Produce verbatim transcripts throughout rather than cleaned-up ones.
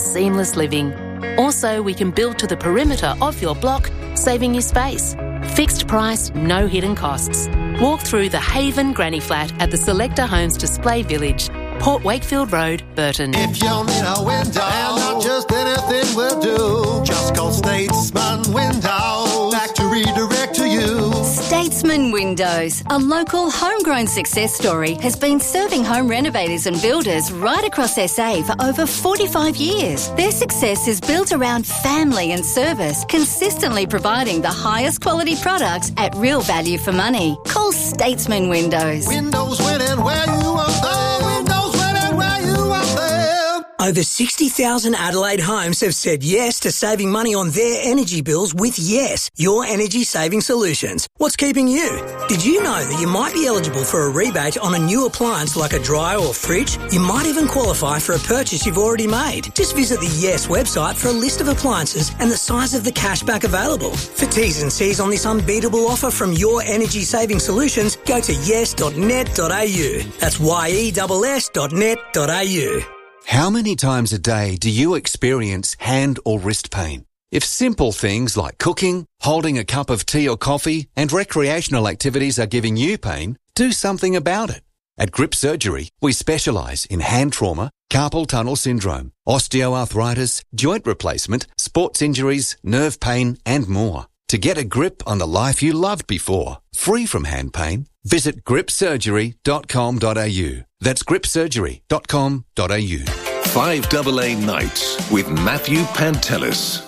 seamless living. Also, we can build to the perimeter of your block, saving you space. Fixed price, no hidden costs. Walk through the Haven Granny Flat at the Selector Homes Display Village, Port Wakefield Road, Burton. If you'll need a window, and not just anything will do, just call Statesman Windows. Factory direct to you. Statesman Windows, a local homegrown success story, has been serving home renovators and builders right across S A for over forty-five years. Their success is built around family and service, consistently providing the highest quality products at real value for money. Call Statesman Windows. Windows when and where you want them. Windows when and where you want them. Over sixty thousand Adelaide homes have said yes to saving money on their energy bills with Yes, your energy saving solutions. What's keeping you? Did you know that you might be eligible for a rebate on a new appliance like a dryer or fridge? You might even qualify for a purchase you've already made. Just visit the Yes website for a list of appliances and the size of the cashback available. For T's and C's on this unbeatable offer from your energy saving solutions, go to yes dot net dot a u. That's y e s s dot net dot a u. How many times a day do you experience hand or wrist pain? If simple things like cooking, holding a cup of tea or coffee, and recreational activities are giving you pain, do something about it. At Grip Surgery, we specialise in hand trauma, carpal tunnel syndrome, osteoarthritis, joint replacement, sports injuries, nerve pain, and more. To get a grip on the life you loved before, free from hand pain, visit grip surgery dot com dot a u. That's grip surgery dot com dot a u. five A A Nights with Matthew Pantelis.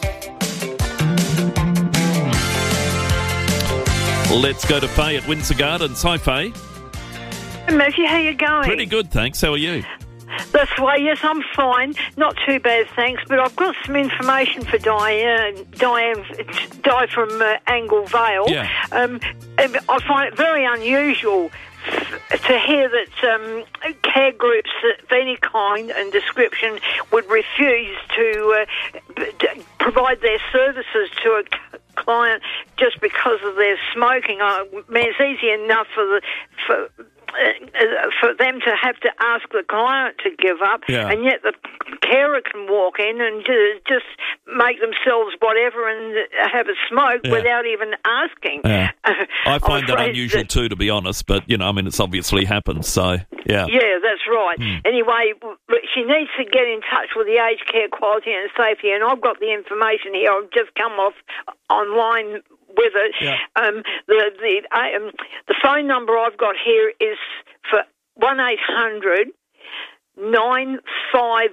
Let's go to Faye at Windsor Gardens. Hi, Faye. Hey, Matthew, how you going? Pretty good, thanks. How are you? This way, yes, I'm fine. Not too bad, thanks. But I've got some information for Diane, Diane, Di from uh, Angle Vale. Yeah. Um, I find it very unusual to hear that um, care groups of any kind and description would refuse to uh, b- provide their services to a c- client just because of their smoking. I mean, it's easy enough for the for. Uh, for them to have to ask the client to give up, yeah. and yet the carer can walk in and uh, just make themselves whatever and have a smoke yeah. without even asking. Yeah. I find that afraid unusual that, too, to be honest, but, you know, I mean, it's obviously happened, so, yeah. Yeah, that's right. Mm. Anyway, she needs to get in touch with the Aged Care Quality and Safety, and I've got the information here. I've just come off online with it. Yeah. Um, the the um, the phone number I've got here is for one eight hundred nine five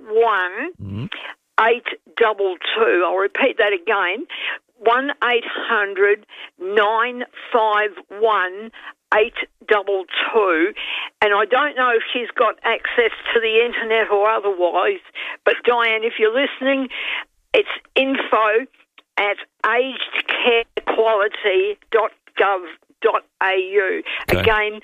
one eight two two. I'll repeat that again. One eight hundred nine five one eight two two. And I don't know if she's got access to the internet or otherwise, but Diane, if you're listening, it's info at aged care quality dot gov dot a u. Okay. Again,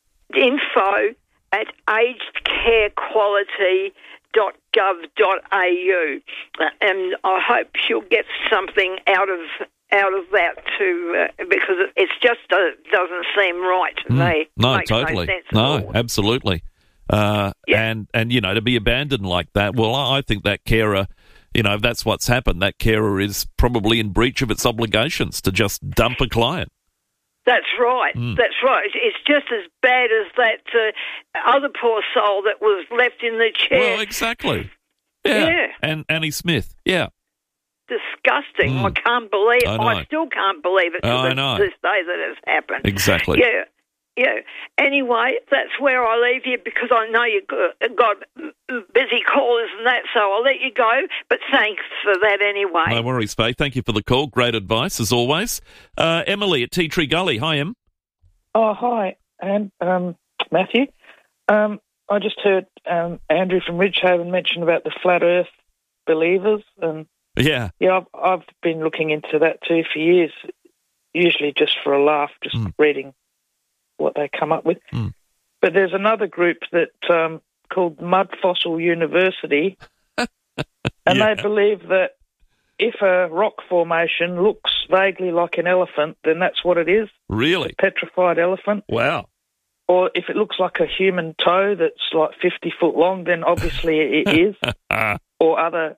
info at aged care quality dot gov dot a u. And I hope she'll get something out of out of that too, uh, because it just uh, doesn't seem right to Mm. me. No, Makes totally. No, sense at No, all. absolutely. Uh, Yeah. And, and, you know, to be abandoned like that, well, I I think that carer, you know, if that's what's happened, that carer is probably in breach of its obligations to just dump a client. That's right. Mm. That's right. It's- It's just as bad as that uh, other poor soul that was left in the chair. Well, exactly. Yeah. Yeah. And Annie Smith. Yeah. Disgusting. Mm. I can't believe. I know. I, still can't believe it to Oh, I this, know. this day that has happened. Exactly. Yeah. Yeah. Anyway, that's where I leave you because I know you've got, got busy callers and that, so I'll let you go. But thanks for that anyway. No worries, Faye. Thank you for the call. Great advice, as always. Uh, Emily at Tea Tree Gully. Hi, Em. Oh, hi, and um, Matthew. Um, I just heard um, Andrew from Ridgehaven mention about the flat Earth believers, and Yeah. yeah, I've, I've been looking into that too for years. Usually just for a laugh, just Mm. reading what they come up with. Mm. But there's another group that um, called Mud Fossil University, and Yeah. they believe that if a rock formation looks vaguely like an elephant, then that's what it is, Really? petrified elephant. Wow. Or if it looks like a human toe that's like fifty foot long, then obviously it is. Ah, Or other